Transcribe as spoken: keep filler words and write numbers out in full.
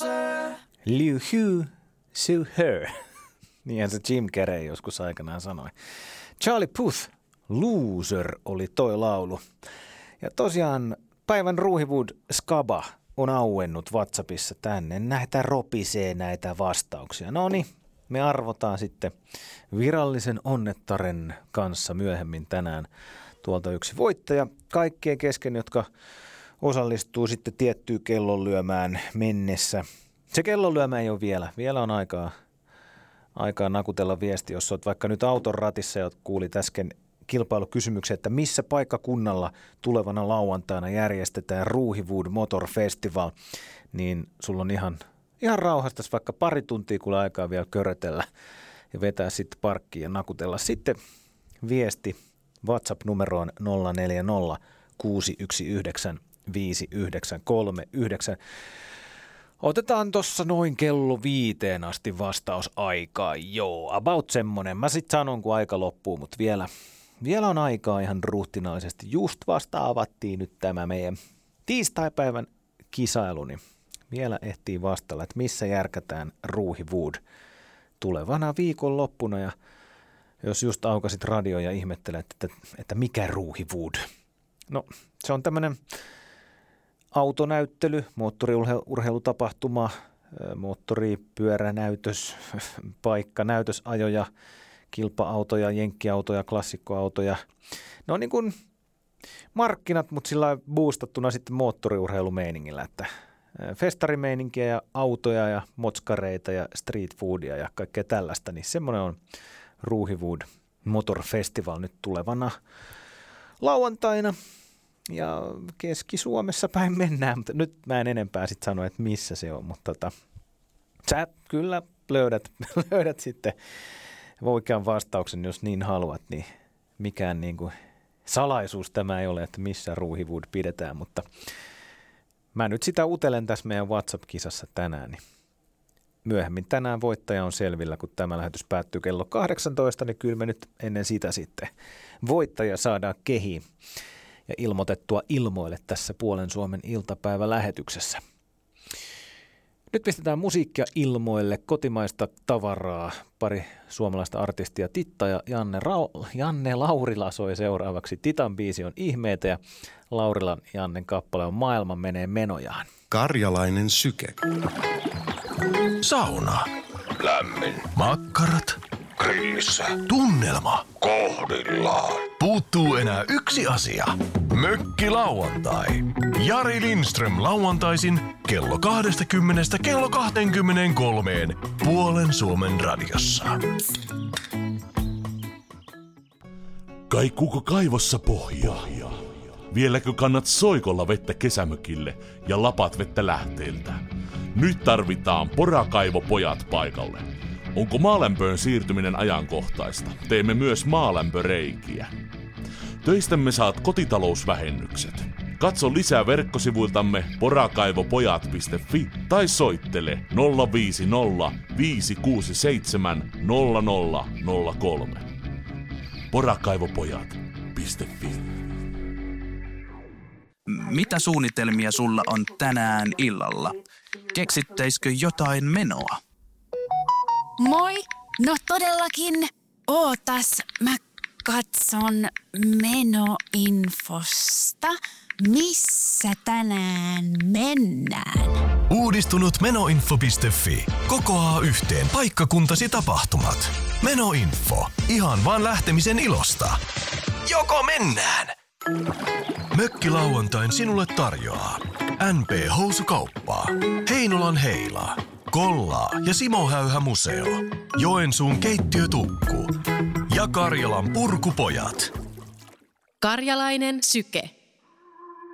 nousee. Liu Hu, Sue Her. Niinhän se Jim Carrey joskus aikanaan sanoi. Charlie Puth, Loser oli toi laulu. Ja tosiaan päivän Ruuhiwood Skaba on auennut WhatsAppissa tänne. Näitä ropisee näitä vastauksia. No niin, me arvotaan sitten virallisen onnettaren kanssa myöhemmin tänään tuolta yksi voittaja. Kaikkien kesken, jotka osallistuu sitten tiettyyn kellonlyömään mennessä. Se kellonlyömä ei ole vielä. Vielä on aikaa, aikaa nakutella viesti, jos olet vaikka nyt auton ratissa ja kuulit äsken kilpailukysymyksen, että missä paikkakunnalla tulevana lauantaina järjestetään Ruuhiwood Motor Festival, niin sulla on ihan, ihan rauhasta vaikka pari tuntia kuule aikaa vielä körötellä ja vetää sitten parkkiin ja nakutella. Sitten viesti WhatsApp-numeroon nolla neljä nolla kuusi yksi yhdeksän viisi yhdeksän kolme yhdeksän. Otetaan tuossa noin kello viiteen asti vastausaikaa. Joo, about semmonen. Mä sit sanon, kun aika loppuu, mutta vielä, vielä on aikaa ihan ruhtinaisesti. Just vasta avattiin nyt tämä meidän tiistaipäivän kisailu, niin vielä ehtii vastalla, että missä järkätään Ruuhiwood tulevana viikonloppuna. Ja jos just aukasit radio ja ihmettelet, että, että mikä Ruuhiwood? No, se on tämmöinen autonäyttely, moottoriurheilutapahtuma, moottoripyöränäytös, paikka, näytösajoja, kilpa-autoja, jenkkiautoja, klassikkoautoja. No niin kuin markkinat, mutta sillä boostattuna sitten moottoriurheilumeiningillä, että festarimeininkiä ja autoja ja motskareita ja street foodia ja kaikkea tällaista, niin semmoinen on Ruuhiwood Motor Festival nyt tulevana lauantaina. Ja Keski-Suomessa päin mennään, mutta nyt mä en enempää sitten sano, että missä se on, mutta tota, sä kyllä löydät, löydät sitten oikean vastauksen, jos niin haluat, niin mikään niin kuin salaisuus tämä ei ole, että missä Ruuhiwood pidetään, mutta mä nyt sitä utelen tässä meidän WhatsApp-kisassa tänään, niin myöhemmin tänään voittaja on selvillä, kun tämä lähetys päättyy kello kahdeksantoista, niin kyllä me nyt ennen sitä sitten voittaja saadaan kehiin ja ilmoitettua ilmoille tässä Puolen Suomen iltapäivälähetyksessä. Nyt pistetään musiikkia ilmoille, kotimaista tavaraa. Pari suomalaista artistia, Titta ja Janne, Ra- Janne Laurila soi seuraavaksi. Titan biisi on Ihmeitä ja Laurilan Jannen kappale on Maailma menee menojaan. Karjalainen syke. Sauna. Lämmin. Makkarat. Grillissä. Tunnelma. Kohdillaan. Puuttuu enää yksi asia. Mökki lauantai. Jari Lindström lauantaisin kello kaksikymmentä kello kaksikymmentäkolme Puolen Suomen radiossa. Kaikuuko kaivossa pohjaa? Vieläkö kannat soikolla vettä kesämökille ja lapat vettä lähteiltä? Nyt tarvitaan porakaivopojat paikalle. Onko maalämpöön siirtyminen ajankohtaista? Teemme myös maalämpöreikiä. Töistämme saat kotitalousvähennykset. Katso lisää verkkosivuiltamme porakaivopojat piste fi tai soittele nolla viisi nolla viisi kuusi seitsemän nolla nolla nolla kolme. porakaivopojat piste fi. Mitä suunnitelmia sulla on tänään illalla? Keksittäisikö jotain menoa? Moi! No todellakin. Ootas, mä katson menoinfosta. Missä tänään mennään? Uudistunut menoinfo piste fi kokoaa yhteen paikkakuntasi tapahtumat. Menoinfo. Ihan vaan lähtemisen ilosta. Joko mennään? Mökki lauantain sinulle tarjoaa N P Housukauppaa, Heinolan Heilaa, Kollaa ja Simo Häyhä Museo, Joensuun keittiötukku ja Karjalan Purkupojat. Karjalainen syke.